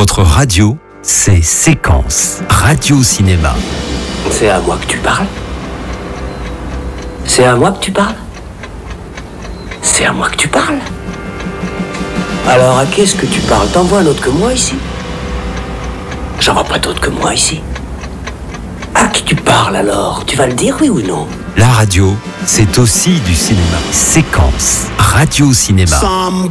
Votre radio, c'est Séquence, radio-cinéma. C'est à moi que tu parles? C'est à moi que tu parles? C'est à moi que tu parles? Alors à qui est-ce que tu parles? T'en vois un autre que moi ici? J'en vois pas d'autre que moi ici. À qui tu parles alors? Tu vas le dire, oui ou non? La radio, c'est aussi du cinéma. Séquence, radio-cinéma.